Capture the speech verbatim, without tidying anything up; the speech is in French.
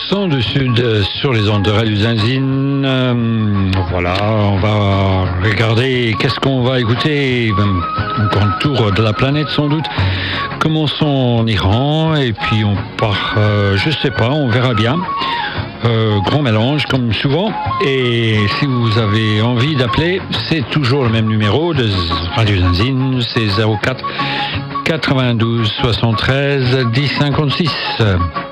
cent du Sud euh, sur les ondes de Radio Zinzine. Euh, voilà, on va regarder qu'est-ce qu'on va écouter. Un grand tour de la planète sans doute. Commençons en Iran et puis on part, euh, je sais pas, on verra bien. Euh, grand mélange comme souvent, et si vous avez envie d'appeler, c'est toujours le même numéro de Radio Zinzine, c'est zéro quatre quatre-vingt-douze soixante-treize dix cinquante-six.